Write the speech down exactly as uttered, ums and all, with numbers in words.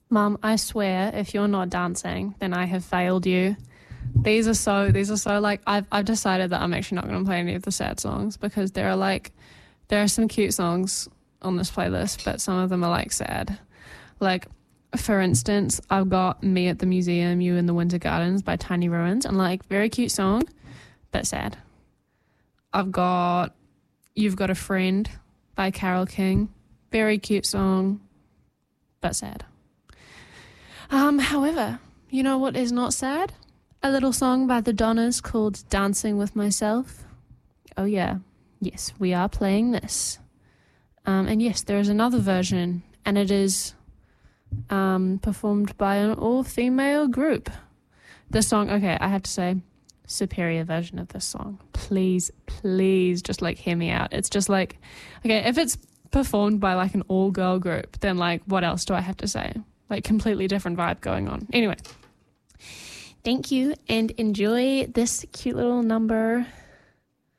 Mum, I swear, if you're not dancing, then I have failed you. These are so, these are so like, I've, I've decided that I'm actually not going to play any of the sad songs because there are like, there are some cute songs on this playlist, but some of them are like sad. Like, for instance, I've got Me at the Museum, You in the Winter Gardens by Tiny Ruins, and like, very cute song, but sad. I've got You've Got a Friend by Carole King, very cute song, but sad. Um, however, you know what is not sad? A little song by the Donnas called Dancing with Myself. Oh yeah, yes, we are playing this. Um, and yes, there is another version, and it is um, performed by an all-female group. The song, okay, I have to say, superior version of this song. Please, please just like hear me out. It's just like, okay, if it's performed by like an all-girl group, then like what else do I have to say? Like completely different vibe going on. Anyway, thank you and enjoy this cute little number